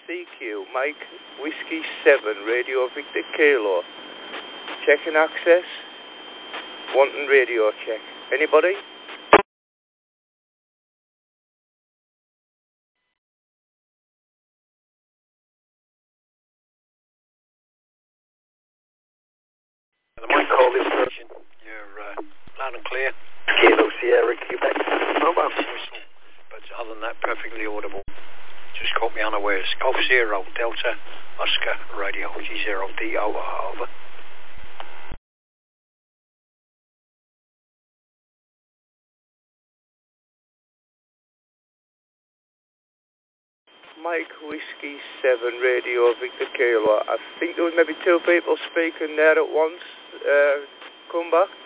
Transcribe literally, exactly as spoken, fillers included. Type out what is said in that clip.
C Q, Mike Whiskey seven, Radio Victor Kilo. Checking access. Wanting radio check. Anybody? The Mike Colby station. You're uh, loud and clear. Kilo Sierra, Quebec. Mobile. But other than that, perfectly audible. Just caught me unawares. Golf Zero, Delta, Oscar, Radio, G zero D, over, over. Mike Whiskey seven, Radio Victor Kilo. I think there was maybe two people speaking there at once. Uh, come back.